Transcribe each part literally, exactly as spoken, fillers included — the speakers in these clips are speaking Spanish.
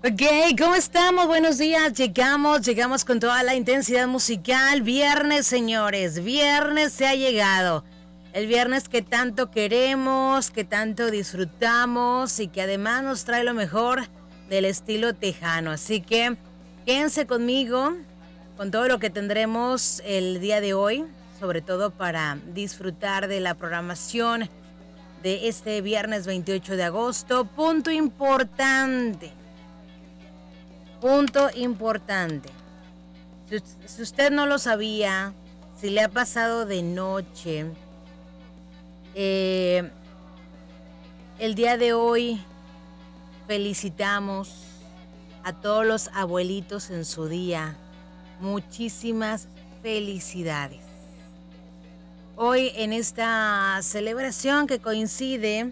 Ok, ¿cómo estamos? Buenos días. Llegamos, llegamos con toda la intensidad musical. Viernes, señores, viernes se ha llegado. El viernes que tanto queremos, que tanto disfrutamos y que además nos trae lo mejor del estilo tejano. Así que quédense conmigo con todo lo que tendremos el día de hoy, sobre todo para disfrutar de la programación de este viernes veintiocho de agosto. Punto importante. Punto importante. Si, si usted no lo sabía, si le ha pasado de noche, eh, el día de hoy felicitamos a todos los abuelitos en su día. Muchísimas felicidades. Hoy en esta celebración que coincide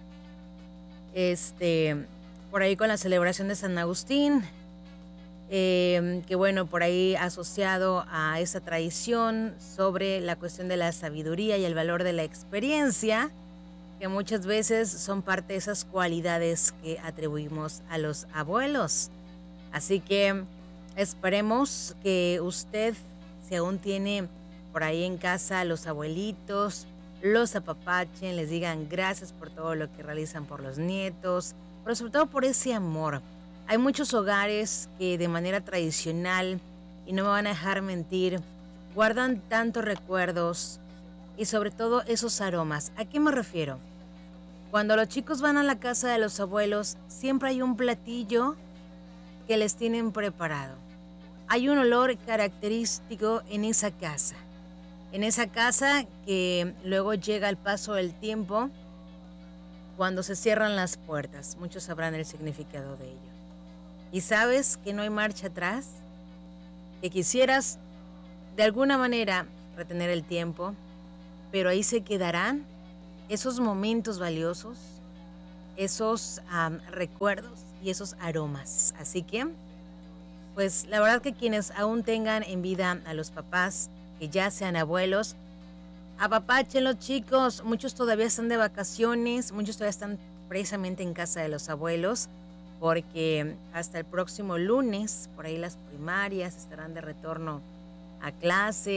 este, por ahí con la celebración de San Agustín, Eh, que bueno, por ahí asociado a esa tradición sobre la cuestión de la sabiduría y el valor de la experiencia, que muchas veces son parte de esas cualidades que atribuimos a los abuelos. Así que esperemos que usted, si aún tiene por ahí en casa a los abuelitos, los apapachen, les digan gracias por todo lo que realizan por los nietos, pero sobre todo por ese amor. Hay muchos hogares que de manera tradicional, y no me van a dejar mentir, guardan tantos recuerdos y sobre todo esos aromas. ¿A qué me refiero? Cuando los chicos van a la casa de los abuelos, siempre hay un platillo que les tienen preparado. Hay un olor característico en esa casa. En esa casa que luego llega al paso del tiempo, cuando se cierran las puertas. Muchos sabrán el significado de ello. Y sabes que no hay marcha atrás, que quisieras de alguna manera retener el tiempo, pero ahí se quedarán esos momentos valiosos, esos um, recuerdos y esos aromas. Así que, pues la verdad que quienes aún tengan en vida a los papás, que ya sean abuelos, apapachen los chicos. Muchos todavía están de vacaciones, muchos todavía están precisamente en casa de los abuelos, porque hasta el próximo lunes, por ahí las primarias estarán de retorno a clase.